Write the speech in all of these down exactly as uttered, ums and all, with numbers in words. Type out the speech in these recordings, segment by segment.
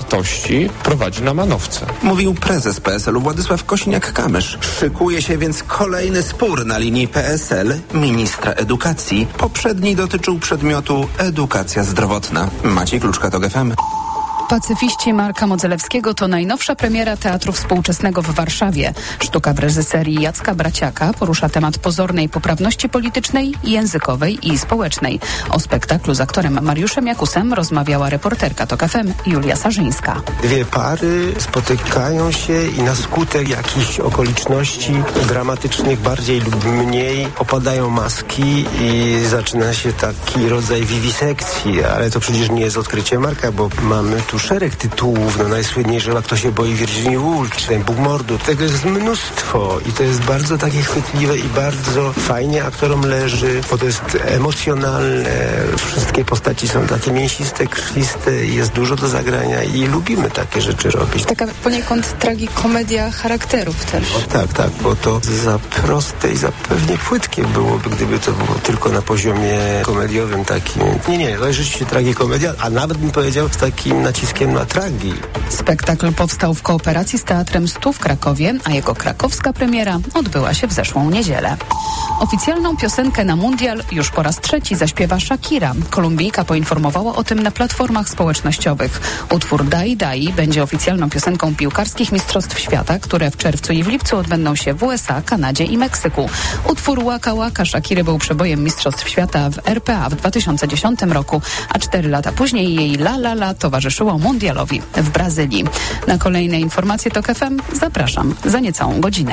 wartości prowadzi na manowce. Mówił prezes P S L u Władysław Kosiniak-Kamysz. Szykuje się więc kolejny spór na linii P S L ministra edukacji. Poprzedni dotyczył przedmiotu edukacja zdrowotna. Maciej Kluczka, TOG F M. Pacyfiści Marka Modzelewskiego to najnowsza premiera Teatru Współczesnego w Warszawie. Sztuka w reżyserii Jacka Braciaka porusza temat pozornej poprawności politycznej, językowej i społecznej. O spektaklu z aktorem Mariuszem Jakusem rozmawiała reporterka TOG F M Julia Sarzyńska. Dwie pary spotykają się i na skutek jakichś okoliczności dramatycznych bardziej lub mniej opadają maski i zaczyna się taki rodzaj wiwisekcji, ale to przecież nie jest odkrycie Marka, bo mamy tu szereg tytułów, no najsłynniejszy Jak kto się boi Virginia Woolf, czy ten Bóg mordu. Tego jest mnóstwo i to jest bardzo takie chwytliwe i bardzo fajnie aktorom leży, bo to jest emocjonalne. Wszystkie postaci są takie mięsiste, krwiste, jest dużo do zagrania i lubimy takie rzeczy robić. Taka poniekąd tragikomedia charakterów też. O, tak, tak, bo to za proste i za pewnie płytkie byłoby, gdyby to było tylko na poziomie komediowym takim. Nie, nie, to jest rzeczywiście tragikomedia, a nawet bym powiedział z takim naciskiem na tragii. Spektakl powstał w kooperacji z Teatrem Stu w Krakowie, a jego krakowska premiera odbyła się w zeszłą niedzielę. Oficjalną piosenkę na mundial już po raz trzeci zaśpiewa Shakira. Kolumbijka poinformowała o tym na platformach społecznościowych. Utwór Dai Dai będzie oficjalną piosenką piłkarskich Mistrzostw Świata, które w czerwcu i w lipcu odbędą się w U S A, Kanadzie i Meksyku. Utwór Waka Waka Shakiry był przebojem Mistrzostw Świata w R P A w dwa tysiące dziesiątym roku, a cztery lata później jej La La La towarzyszyło mundialowi w Brazylii. Na kolejne informacje TOG F M zapraszam za niecałą godzinę.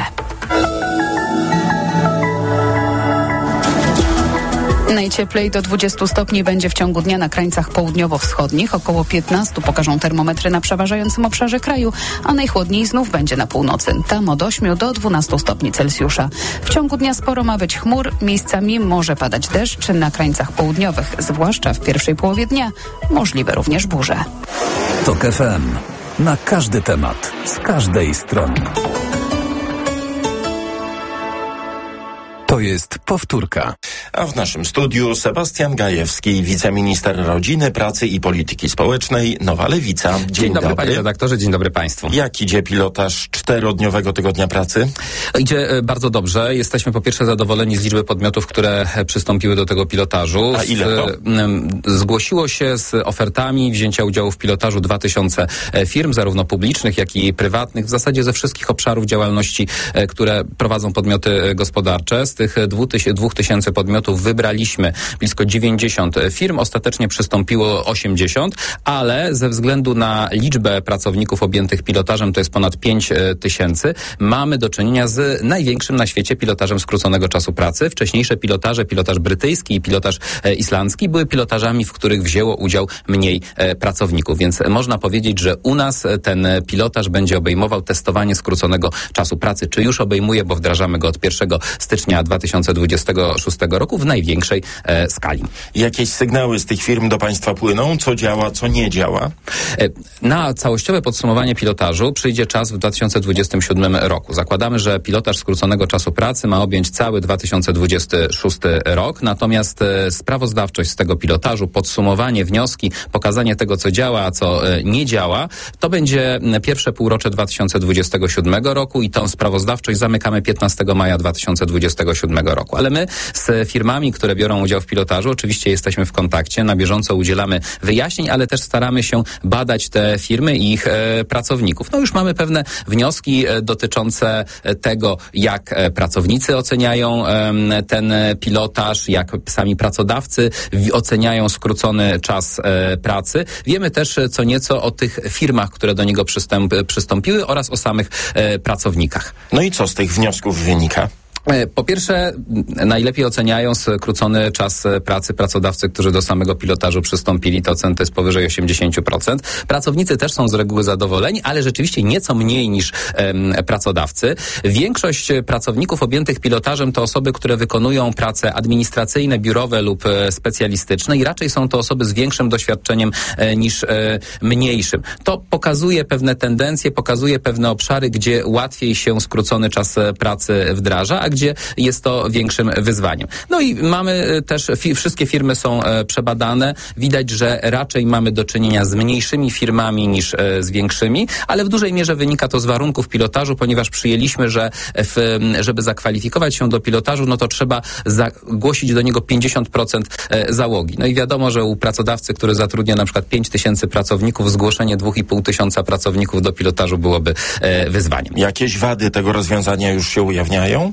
Najcieplej do dwudziestu stopni będzie w ciągu dnia na krańcach południowo-wschodnich. Około piętnastu pokażą termometry na przeważającym obszarze kraju, a najchłodniej znów będzie na północy. Tam od ośmiu do dwunastu stopni Celsjusza. W ciągu dnia sporo ma być chmur, miejscami może padać deszcz na krańcach południowych, zwłaszcza w pierwszej połowie dnia. Możliwe również burze. TOG F M. Na każdy temat, z każdej strony. To jest powtórka. A w naszym studiu Sebastian Gajewski, wiceminister rodziny, pracy i polityki społecznej, Nowa Lewica. Dzień, dzień dobry, dobry, panie redaktorze, dzień dobry państwu. Jak idzie pilotaż czterodniowego tygodnia pracy? Idzie bardzo dobrze. Jesteśmy po pierwsze zadowoleni z liczby podmiotów, które przystąpiły do tego pilotażu. A ile to? Zgłosiło się z ofertami wzięcia udziału w pilotażu dwa tysiące firm, zarówno publicznych, jak i prywatnych, w zasadzie ze wszystkich obszarów działalności, które prowadzą podmioty gospodarcze. Z tych dwóch tysięcy podmiotów wybraliśmy blisko dziewięćdziesiąt firm. Ostatecznie przystąpiło osiemdziesiąt, ale ze względu na liczbę pracowników objętych pilotażem, to jest ponad pięć tysięcy, mamy do czynienia z największym na świecie pilotażem skróconego czasu pracy. Wcześniejsze pilotaże, pilotaż brytyjski i pilotaż islandzki, były pilotażami, w których wzięło udział mniej pracowników. Więc można powiedzieć, że u nas ten pilotaż będzie obejmował testowanie skróconego czasu pracy. Czy już obejmuje, bo wdrażamy go od pierwszego stycznia dwa tysiące dwudziestego szóstego roku w największej e, skali. Jakieś sygnały z tych firm do państwa płyną? Co działa, co nie działa? E, na całościowe podsumowanie pilotażu przyjdzie czas w dwa tysiące dwudziestym siódmym roku. Zakładamy, że pilotaż skróconego czasu pracy ma objąć cały dwa tysiące dwudziesty szósty rok, natomiast e, sprawozdawczość z tego pilotażu, podsumowanie, wnioski, pokazanie tego, co działa, a co e, nie działa, to będzie pierwsze półrocze dwa tysiące dwudziestego siódmego roku i tą sprawozdawczość zamykamy piętnastego maja dwa tysiące dwudziestego siódmego roku. Ale my z firmami, które biorą udział w pilotażu, oczywiście jesteśmy w kontakcie, na bieżąco udzielamy wyjaśnień, ale też staramy się badać te firmy i ich e, pracowników. No już mamy pewne wnioski e, dotyczące tego, jak e, pracownicy oceniają e, ten pilotaż, jak sami pracodawcy w, oceniają skrócony czas e, pracy. Wiemy też co nieco o tych firmach, które do niego przystęp, przystąpiły oraz o samych e, pracownikach. No i co z tych wniosków wynika? Po pierwsze, najlepiej oceniają skrócony czas pracy pracodawcy, którzy do samego pilotażu przystąpili. To ocen to jest powyżej osiemdziesiąt procent. Pracownicy też są z reguły zadowoleni, ale rzeczywiście nieco mniej niż um, pracodawcy. Większość pracowników objętych pilotażem to osoby, które wykonują prace administracyjne, biurowe lub e, specjalistyczne i raczej są to osoby z większym doświadczeniem e, niż e, mniejszym. To pokazuje pewne tendencje, pokazuje pewne obszary, gdzie łatwiej się skrócony czas pracy wdraża, a gdzie jest to większym wyzwaniem. No i mamy też, fi- wszystkie firmy są e, przebadane. Widać, że raczej mamy do czynienia z mniejszymi firmami niż e, z większymi, ale w dużej mierze wynika to z warunków pilotażu, ponieważ przyjęliśmy, że w, żeby zakwalifikować się do pilotażu, no to trzeba zgłosić do niego pięćdziesiąt procent załogi. No i wiadomo, że u pracodawcy, który zatrudnia na przykład pięć tysięcy pracowników, zgłoszenie dwa i pół tysiąca pracowników do pilotażu byłoby e, wyzwaniem. Jakieś wady tego rozwiązania już się ujawniają?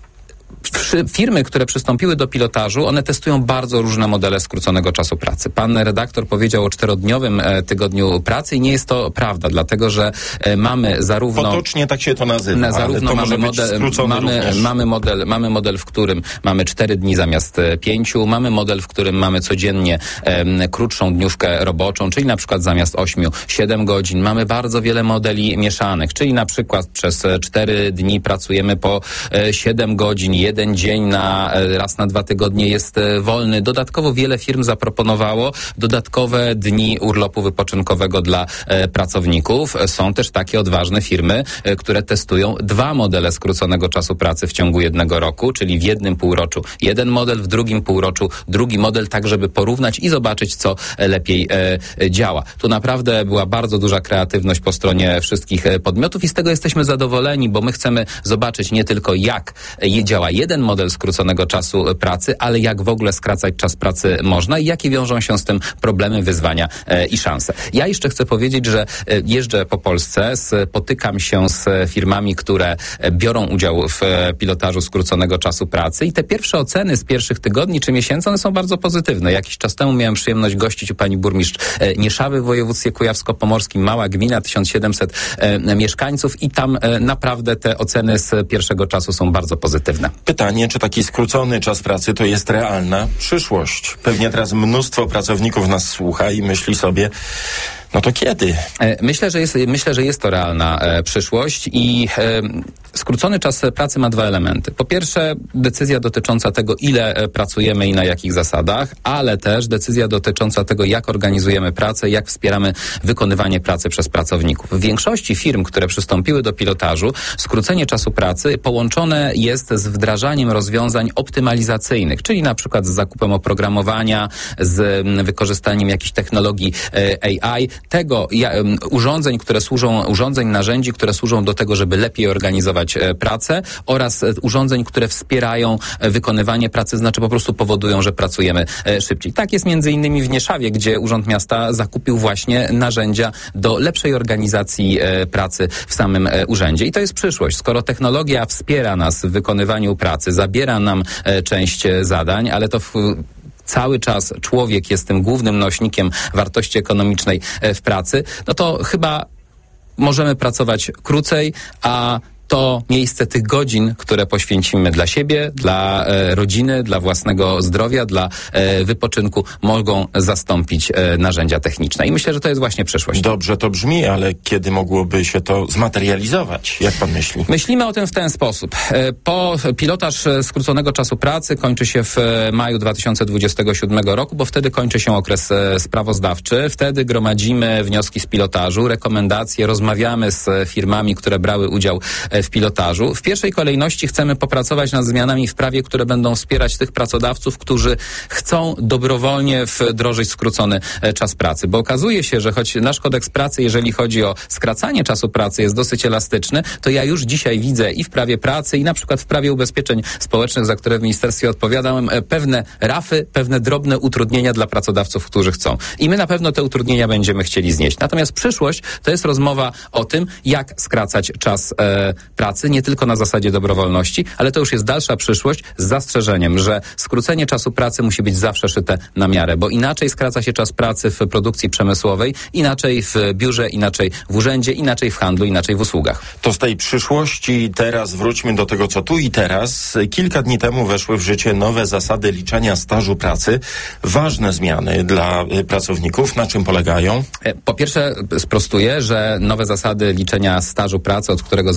Firmy, które przystąpiły do pilotażu, one testują bardzo różne modele skróconego czasu pracy. Pan redaktor powiedział o czterodniowym e, tygodniu pracy i nie jest to prawda, dlatego że e, mamy zarówno... Potocznie tak się to nazywa, na, zarówno ale to mamy może model, być skrócony mamy, również. mamy model, mamy model, w którym mamy cztery dni zamiast e, pięciu, mamy model, w którym mamy codziennie e, krótszą dniówkę roboczą, czyli na przykład zamiast ośmiu, siedem godzin. Mamy bardzo wiele modeli mieszanych, czyli na przykład przez cztery dni pracujemy po e, siedem godzin, jeden dzień na raz na dwa tygodnie jest wolny. Dodatkowo wiele firm zaproponowało dodatkowe dni urlopu wypoczynkowego dla e, pracowników. Są też takie odważne firmy, e, które testują dwa modele skróconego czasu pracy w ciągu jednego roku, czyli w jednym półroczu jeden model, w drugim półroczu drugi model, tak żeby porównać i zobaczyć, co lepiej e, działa. Tu naprawdę była bardzo duża kreatywność po stronie wszystkich podmiotów i z tego jesteśmy zadowoleni, bo my chcemy zobaczyć nie tylko jak je działa jeden model skróconego czasu pracy, ale jak w ogóle skracać czas pracy można i jakie wiążą się z tym problemy, wyzwania e, i szanse. Ja jeszcze chcę powiedzieć, że e, jeżdżę po Polsce, spotykam się z firmami, które e, biorą udział w e, pilotażu skróconego czasu pracy i te pierwsze oceny z pierwszych tygodni czy miesięcy, one są bardzo pozytywne. Jakiś czas temu miałem przyjemność gościć u pani burmistrz e, Nieszawy w województwie kujawsko-pomorskim, mała gmina, tysiąc siedemset e, mieszkańców i tam e, naprawdę te oceny z pierwszego czasu są bardzo pozytywne. Pytanie, czy taki skrócony czas pracy to jest realna przyszłość? Pewnie teraz mnóstwo pracowników nas słucha i myśli sobie, no to kiedy? Myślę, że jest, myślę, że jest to realna e, przyszłość i e, skrócony czas pracy ma dwa elementy. Po pierwsze, decyzja dotycząca tego, ile e, pracujemy i na jakich zasadach, ale też decyzja dotycząca tego, jak organizujemy pracę, jak wspieramy wykonywanie pracy przez pracowników. W większości firm, które przystąpiły do pilotażu, skrócenie czasu pracy połączone jest z wdrażaniem rozwiązań optymalizacyjnych, czyli na przykład z zakupem oprogramowania, z m, wykorzystaniem jakichś technologii e, A I, tego ja, um, urządzeń, które służą, urządzeń, narzędzi, które służą do tego, żeby lepiej organizować e, pracę oraz e, urządzeń, które wspierają e, wykonywanie pracy, znaczy po prostu powodują, że pracujemy e, szybciej. Tak jest między innymi w Nieszawie, gdzie Urząd Miasta zakupił właśnie narzędzia do lepszej organizacji e, pracy w samym e, urzędzie. I to jest przyszłość. Skoro technologia wspiera nas w wykonywaniu pracy, zabiera nam e, część e, zadań, ale to w cały czas człowiek jest tym głównym nośnikiem wartości ekonomicznej w pracy, no to chyba możemy pracować krócej, a to miejsce tych godzin, które poświęcimy dla siebie, dla e, rodziny, dla własnego zdrowia, dla e, wypoczynku, mogą zastąpić e, narzędzia techniczne. I myślę, że to jest właśnie przyszłość. Dobrze to brzmi, ale kiedy mogłoby się to zmaterializować? Jak pan myśli? Myślimy o tym w ten sposób. E, po pilotaż skróconego czasu pracy kończy się w maju dwa tysiące dwudziestego siódmego roku, bo wtedy kończy się okres e, sprawozdawczy. Wtedy gromadzimy wnioski z pilotażu, rekomendacje, rozmawiamy z firmami, które brały udział e, w pilotażu. W pierwszej kolejności chcemy popracować nad zmianami w prawie, które będą wspierać tych pracodawców, którzy chcą dobrowolnie wdrożyć skrócony czas pracy. Bo okazuje się, że choć nasz kodeks pracy, jeżeli chodzi o skracanie czasu pracy, jest dosyć elastyczny, to ja już dzisiaj widzę i w prawie pracy, i na przykład w prawie ubezpieczeń społecznych, za które w ministerstwie odpowiadałem, pewne rafy, pewne drobne utrudnienia dla pracodawców, którzy chcą. I my na pewno te utrudnienia będziemy chcieli znieść. Natomiast przyszłość to jest rozmowa o tym, jak skracać czas e, pracy, nie tylko na zasadzie dobrowolności, ale to już jest dalsza przyszłość z zastrzeżeniem, że skrócenie czasu pracy musi być zawsze szyte na miarę, bo inaczej skraca się czas pracy w produkcji przemysłowej, inaczej w biurze, inaczej w urzędzie, inaczej w handlu, inaczej w usługach. To z tej przyszłości teraz wróćmy do tego, co tu i teraz. Kilka dni temu weszły w życie nowe zasady liczenia stażu pracy. Ważne zmiany dla pracowników. Na czym polegają? Po pierwsze sprostuję, że nowe zasady liczenia stażu pracy, od którego zależą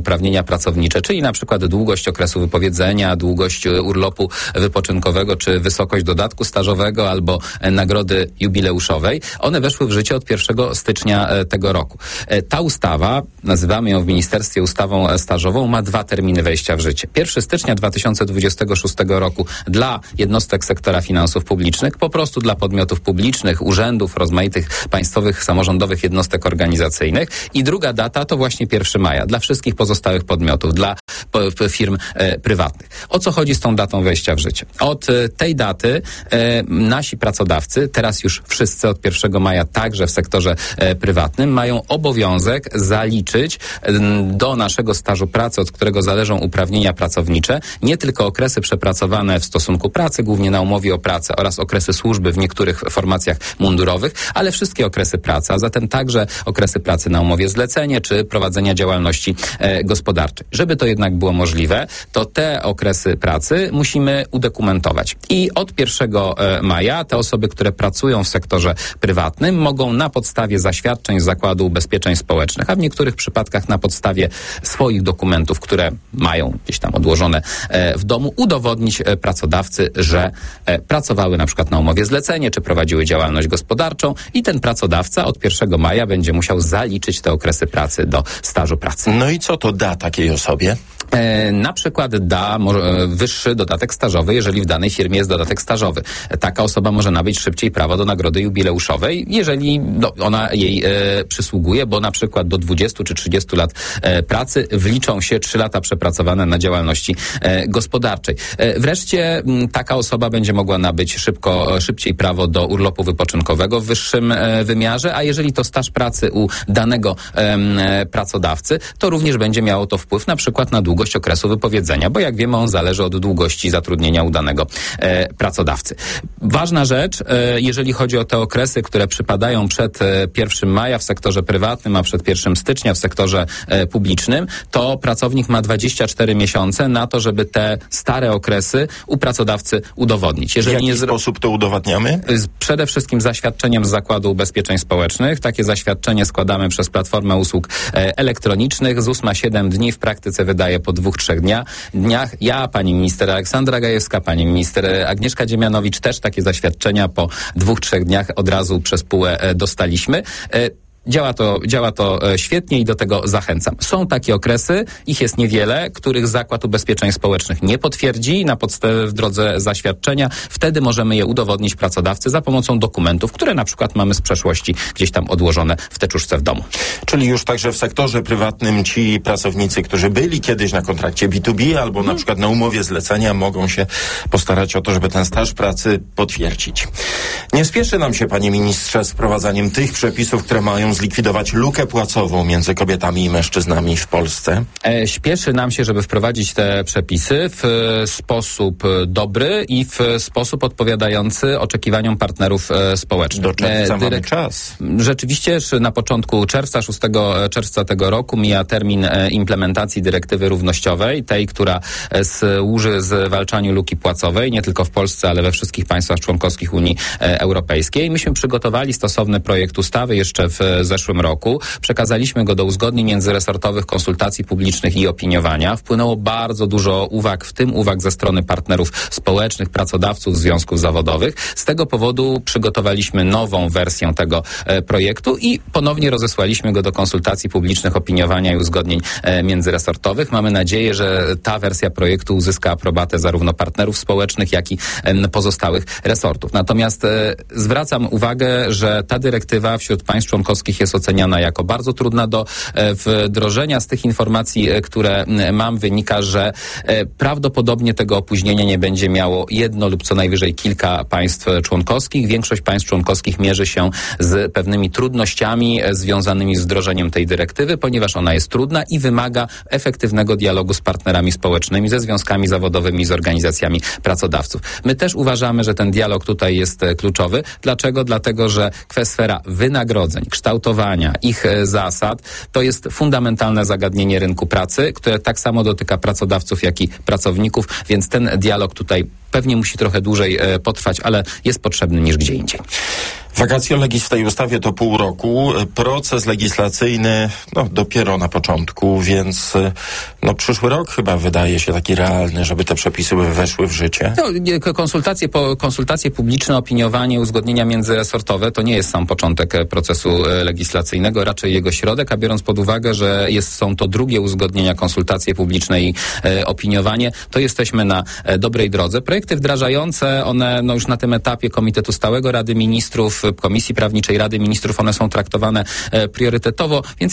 uprawnienia pracownicze, czyli na przykład długość okresu wypowiedzenia, długość urlopu wypoczynkowego, czy wysokość dodatku stażowego albo nagrody jubileuszowej, one weszły w życie od pierwszego stycznia tego roku. Ta ustawa, nazywamy ją w ministerstwie ustawą stażową, ma dwa terminy wejścia w życie. pierwszego stycznia dwa tysiące dwudziestego szóstego roku dla jednostek sektora finansów publicznych, po prostu dla podmiotów publicznych, urzędów, rozmaitych państwowych, samorządowych jednostek organizacyjnych, i druga data to właśnie pierwszego maja dla wszystkich pozostałych podmiotów, dla p- firm e, prywatnych. O co chodzi z tą datą wejścia w życie? Od e, tej daty e, nasi pracodawcy, teraz już wszyscy od pierwszego maja, także w sektorze e, prywatnym, mają obowiązek zaliczyć e, do naszego stażu pracy, od którego zależą uprawnienia pracownicze, nie tylko okresy przepracowane w stosunku pracy, głównie na umowie o pracę, oraz okresy służby w niektórych formacjach mundurowych, ale wszystkie okresy pracy, a zatem także okresy pracy na umowie zlecenie, czy prowadzenia działalności e, gospodarczej. Żeby to jednak było możliwe, to te okresy pracy musimy udokumentować. I od pierwszego maja te osoby, które pracują w sektorze prywatnym, mogą na podstawie zaświadczeń z Zakładu Ubezpieczeń Społecznych, a w niektórych przypadkach na podstawie swoich dokumentów, które mają gdzieś tam odłożone w domu, udowodnić pracodawcy, że pracowały na przykład na umowie zlecenie, czy prowadziły działalność gospodarczą, i ten pracodawca od pierwszego maja będzie musiał zaliczyć te okresy pracy do stażu pracy. No i co to da takiej osobie? E, na przykład da może, wyższy dodatek stażowy, jeżeli w danej firmie jest dodatek stażowy. Taka osoba może nabyć szybciej prawo do nagrody jubileuszowej, jeżeli no, ona jej e, przysługuje, bo na przykład do dwudziestu czy trzydziestu lat e, pracy wliczą się trzy lata przepracowane na działalności e, gospodarczej. E, wreszcie m, taka osoba będzie mogła nabyć szybko, szybciej prawo do urlopu wypoczynkowego w wyższym e, wymiarze, a jeżeli to staż pracy u danego e, pracodawcy, to również będzie miało to wpływ na przykład na długość okresu wypowiedzenia, bo jak wiemy, on zależy od długości zatrudnienia u danego e, pracodawcy. Ważna rzecz, e, jeżeli chodzi o te okresy, które przypadają przed e, pierwszego maja w sektorze prywatnym, a przed pierwszego stycznia w sektorze e, publicznym, to pracownik ma dwadzieścia cztery miesiące na to, żeby te stare okresy u pracodawcy udowodnić. Jeżeli w jaki nie zro... sposób to udowadniamy? Przede wszystkim zaświadczeniem z Zakładu Ubezpieczeń Społecznych. Takie zaświadczenie składamy przez platformę usług e, elektronicznych. Z ósma siedem dni, w praktyce wydaje po dwóch, trzech dnia, dniach. Ja, pani minister Aleksandra Gajewska, pani minister Agnieszka Dziemianowicz też takie zaświadczenia po dwóch, trzech dniach od razu przez P U E dostaliśmy. Działa to, działa to świetnie i do tego zachęcam. Są takie okresy, ich jest niewiele, których Zakład Ubezpieczeń Społecznych nie potwierdzi na podstawie w drodze zaświadczenia. Wtedy możemy je udowodnić pracodawcy za pomocą dokumentów, które na przykład mamy z przeszłości gdzieś tam odłożone w teczuszce w domu. Czyli już także w sektorze prywatnym ci pracownicy, którzy byli kiedyś na kontrakcie B dwa B albo na przykład na umowie zlecenia, mogą się postarać o to, żeby ten staż pracy potwierdzić. Nie spieszy nam się, panie ministrze, z wprowadzaniem tych przepisów, które mają zlikwidować lukę płacową między kobietami i mężczyznami w Polsce? E, śpieszy nam się, żeby wprowadzić te przepisy w e, sposób dobry i w sposób odpowiadający oczekiwaniom partnerów e, społecznych. Do czerwca e, mamy dyrek... czas. Rzeczywiście na początku czerwca, szóstego czerwca tego roku mija termin e, implementacji dyrektywy równościowej, tej, która e, służy zwalczaniu luki płacowej, nie tylko w Polsce, ale we wszystkich państwach członkowskich Unii e, Europejskiej. Myśmy przygotowali stosowny projekt ustawy jeszcze w zeszłym roku. Przekazaliśmy go do uzgodnień międzyresortowych, konsultacji publicznych i opiniowania. Wpłynęło bardzo dużo uwag, w tym uwag ze strony partnerów społecznych, pracodawców, związków zawodowych. Z tego powodu przygotowaliśmy nową wersję tego e, projektu i ponownie rozesłaliśmy go do konsultacji publicznych, opiniowania i uzgodnień e, międzyresortowych. Mamy nadzieję, że ta wersja projektu uzyska aprobatę zarówno partnerów społecznych, jak i e, pozostałych resortów. Natomiast e, zwracam uwagę, że ta dyrektywa wśród państw członkowskich jest oceniana jako bardzo trudna do wdrożenia. Z tych informacji, które mam, wynika, że prawdopodobnie tego opóźnienia nie będzie miało jedno lub co najwyżej kilka państw członkowskich. Większość państw członkowskich mierzy się z pewnymi trudnościami związanymi z wdrożeniem tej dyrektywy, ponieważ ona jest trudna i wymaga efektywnego dialogu z partnerami społecznymi, ze związkami zawodowymi, z organizacjami pracodawców. My też uważamy, że ten dialog tutaj jest kluczowy. Dlaczego? Dlatego, że sfera wynagrodzeń, kształtowania, ich zasad, to jest fundamentalne zagadnienie rynku pracy, które tak samo dotyka pracodawców, jak i pracowników, więc ten dialog tutaj pewnie musi trochę dłużej e, potrwać, ale jest potrzebny niż gdzie indziej. Vacatio legis w tej ustawie to pół roku. Proces legislacyjny no, dopiero na początku, więc no, przyszły rok chyba wydaje się taki realny, żeby te przepisy weszły w życie. No, konsultacje, po, konsultacje publiczne, opiniowanie, uzgodnienia międzyresortowe to nie jest sam początek procesu legislacyjnego, raczej jego środek, a biorąc pod uwagę, że jest, są to drugie uzgodnienia, konsultacje publiczne i e, opiniowanie, to jesteśmy na e, dobrej drodze. Projekty wdrażające, one no, już na tym etapie Komitetu Stałego Rady Ministrów, Komisji Prawniczej Rady Ministrów, one są traktowane e, priorytetowo, więc